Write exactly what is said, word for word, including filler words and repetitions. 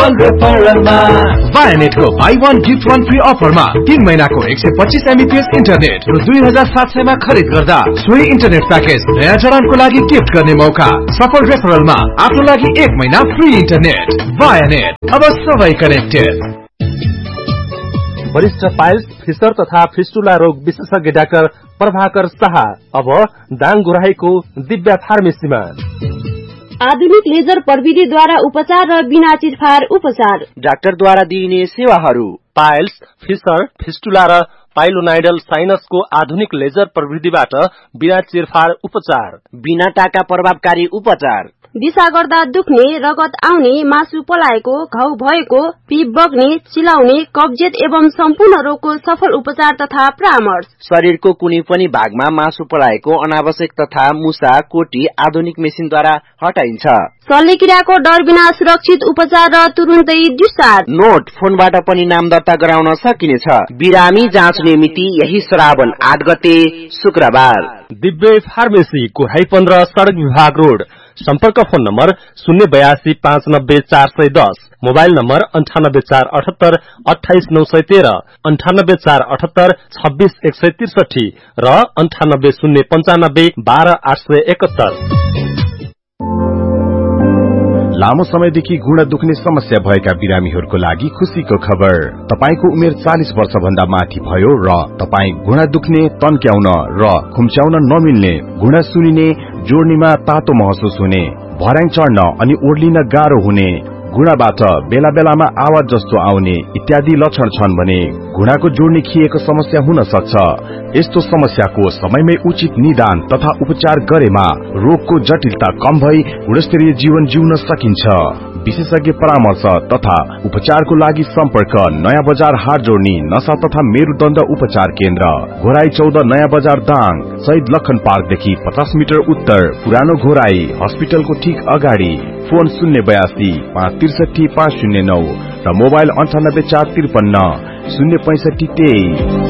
सफल रेफरलमा वायानेट को by one gift one free अफरमा तीन महीनाको एक सय पच्चीस एमबीपीएस इन्टरनेट र दुई हजार सात सय मा खरिद गर्दा सोही इन्टरनेट प्याकेज नयाँ जडानको लागि गिफ्ट गर्ने मौका। सफल रेफरलमा आफ्नो लागि एक महिना फ्री इन्टरनेट। वायानेट, अब सबै कनेक्टेड। वरिष्ठ पाइल्स, फिसर तथा फिस्टुला रोग विशेषज्ञ डाक्टर प्रभाकर शाह अब दाङ गुराहीको दिव्या फार्मेसीमा। आधुनिक लेजर प्रविधिद्वारा उपचार र बिना चिरफार उपचार। डाक्टरद्वारा दिइने सेवाहरू पाइल्स, फिसर, फिस्टुला र पाइलोनाइडल साइनसको आधुनिक लेजर प्रविधिबाट बिना चिरफार उपचार, बिना टाका प्रभावकारी उपचार, दिशा गर्दा दुख्ने, रगत आउने, मासु पलाएको, घाउ भएको, पिप बग्ने, चिलाउने, कब्जियत एवं सम्पूर्ण रोगको सफल उपचार तथा परामर्श। शरीरको कुनै पनि भागमा मासु पलाएको, अनावश्यक तथा मुसा, कोटी आधुनिक मेसिनद्वारा हटाइन्छ। शल्यक्रियाको डर बिना सुरक्षित उपचार र तुरुन्तै डिस्चार्ज। नोट, फोनबाट पनि नाम दर्ता गराउन सकिनेछ। बिरामी जाँच्ने मिति यही श्रावण आठ गते शुक्रबार। दिव्य फार्मेसी कुहाई पन्ध्र सड़क विभाग रोड। सम्पर्क फोन नम्बर शून्य बयासी पाँच नब्बे चार सय दस, मोबाइल नम्बर अन्ठानब्बे चार अठहत्तर अठाइस नौ सय तेह्र, अन्ठानब्बे चार अठहत्तर छब्बीस एक सय त्रिसठी र अन्ठानब्बे शून्य पञ्चानब्बे बाह्र आठ सय एकहत्तर। लामो समयदेखि घुँडा दुख्ने समस्या भएका बिरामीहरूको लागि खुशीको खबर। तपाईको उमेर चालीस वर्ष भन्दा माथि भयो र तपाई घुँडा दुख्ने, तन्क्याउन र खुम्च्याउन नमिल्ने, घुँडा सुनिने, जोड्नीमा तातो महसुस हुने, भर्याङ चढ्न अनि ओर्लिन गाह्रो हुने, घुँडाबाट बेला बेलामा आवाज जस्तो आउने इत्यादि लक्षण छन् भने घुँडाको जोड्नी खिएको समस्या हुन सक्छ। यस्तो समस्याको समयमै उचित निदान तथा उपचार गरेमा रोगको जटिलता कम भई गुणस्तरीय जीवन जिउन सकिन्छ। विशेषज्ञ परामर्श तथा उपचारको लागि सम्पर्क नयाँ बजार हाट जोड्नी नशा तथा मेरुदण्ड उपचार केन्द्र, घोराई चौध नयाँ बजार दाङ, शहीद लखन पार्कदेखि पचास मिटर उत्तर, पुरानो घोराई हस्पिटलको ठीक अगाडि। फोन शून्य बयासी पाँच त्रिसठी पाँच शून्य नौ र मोबाइल अन्ठानब्बे चार त्रिपन्न शून्य पैंसठी तेइस।